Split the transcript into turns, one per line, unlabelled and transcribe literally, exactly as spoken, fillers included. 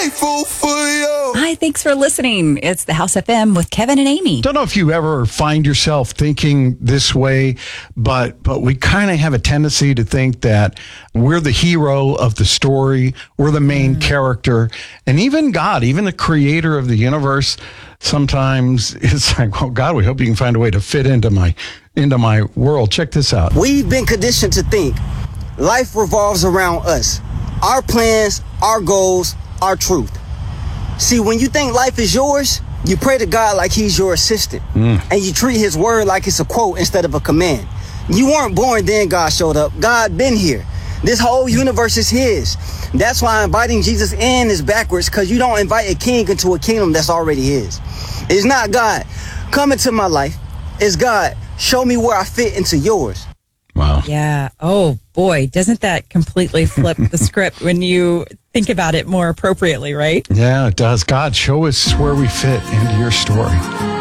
grateful for you.
Hi, thanks for listening. It's the House F M with Kevin and Amy.
Don't know if you ever find yourself thinking this way, but but we kind of have a tendency to think that we're the hero of the story, we're the main mm. character, and even God, even the creator of the universe, sometimes it's like, well, God, we hope you can find a way to fit into my into my world. Check this out.
We've been conditioned to think life revolves around us, our plans, our goals, our truth. See, when you think life is yours, you pray to God like he's your assistant, mm. and you treat his word like it's a quote instead of a command. You weren't born then God showed up. God been here. This whole universe is his. That's why inviting Jesus in is backwards, because you don't invite a king into a kingdom that's already his. It's not God, come into my life. It's God, show me where I fit into yours.
Wow.
Yeah. Oh, boy. Doesn't that completely flip the script when you think about it more appropriately, right?
Yeah, it does. God, show us where we fit into your story.